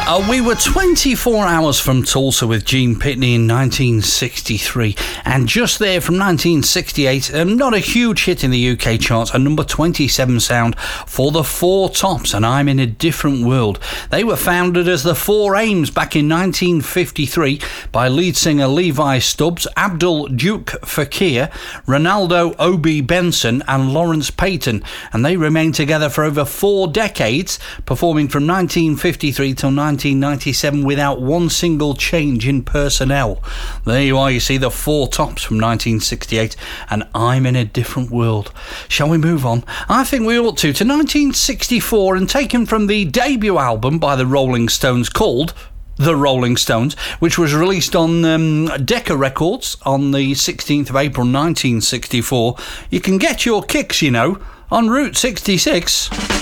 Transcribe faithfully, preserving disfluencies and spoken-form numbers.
Uh, we were twenty-four hours from Tulsa with Gene Pitney in nineteen sixty-three, and just there from nineteen sixty-eight, um, not a huge hit in the U K charts, a number twenty-seven sound for the Four Tops, and I'm in a Different World. They were founded as the Four Aims back in nineteen fifty-three by lead singer Levi Stubbs, Abdul Duke Fakir, Ronaldo Obi Benson and Lawrence Payton, and they remained together for over four decades, performing from nineteen fifty-three till nineteen ninety-seven without one single change in personnel. There you are, you see the Four Tops from nineteen sixty-eight, and I'm in a Different World. Shall we move on? I think we ought to, to nineteen sixty-four, and taken from the debut album by the Rolling Stones called The Rolling Stones, which was released on um, Decca Records on the sixteenth of April nineteen sixty-four. You can get your kicks, you know, on Route sixty-six.